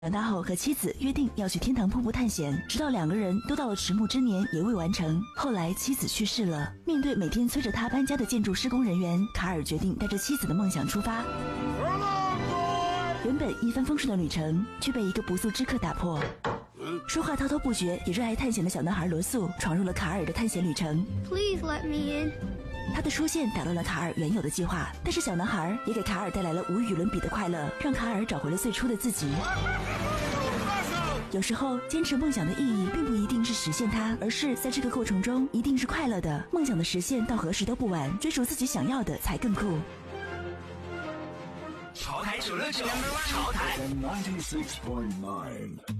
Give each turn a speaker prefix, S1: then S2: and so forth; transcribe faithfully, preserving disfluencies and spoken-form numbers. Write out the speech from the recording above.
S1: 长大后和妻子约定要去天堂瀑布探险，直到两个人都到了迟暮之年也未完成。后来妻子去世了，面对每天催着他搬家的建筑施工人员，卡尔决定带着妻子的梦想出发。原本一帆风顺的旅程却被一个不速之客打破。说话滔滔不绝也热爱探险的小男孩罗素闯入了卡尔的探险旅程。
S2: Please let me in。
S1: 他的出现打乱了卡尔原有的计划，但是小男孩也给卡尔带来了无与伦比的快乐，让卡尔找回了最初的自己。有时候坚持梦想的意义并不一定是实现它，而是在这个过程中一定是快乐的。梦想的实现到何时都不晚，追逐自己想要的才更酷。
S3: 潮台九六九，潮台。